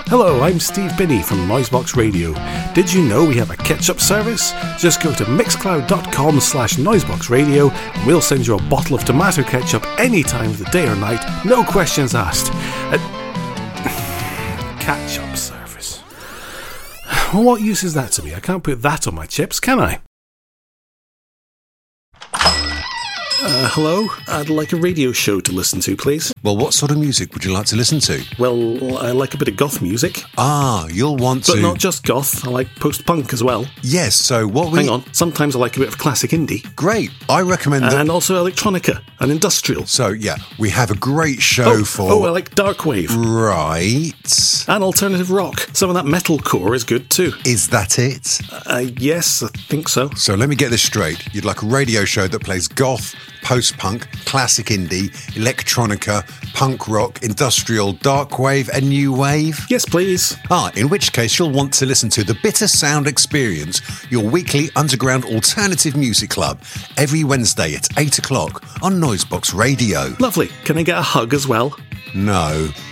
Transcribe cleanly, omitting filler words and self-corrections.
Hello, I'm Steve Binney from Noisebox Radio. Did you know we have a ketchup service? Just go to mixcloud.com/noiseboxradio and we'll send you a bottle of tomato ketchup any time of the day or night, no questions asked. Ketchup service. Well, what use is that to me? I can't put that on my chips, can I? Hello? I'd like a radio show to listen to, please. Well, what sort of music would you like to listen to? Well, I like a bit of goth music. Ah, you'll want to... But not just goth, I like post-punk as well. Yes, so what we... Hang on, sometimes I like a bit of classic indie. Great, I recommend that... And also electronica and industrial. So, yeah, we have a great show for... Oh, I like dark wave. Right. And alternative rock. Some of that metalcore is good too. Is that it? Yes, I think so. So let me get this straight. You'd like a radio show that plays goth, post-punk, classic indie, electronica, punk rock, industrial, dark wave and new wave? Yes, please. In which case you'll want to listen to The Bitter Sound Experience, your weekly underground alternative music club, every Wednesday at 8 o'clock on Noisebox Radio. Lovely. Can I get a hug as well? No.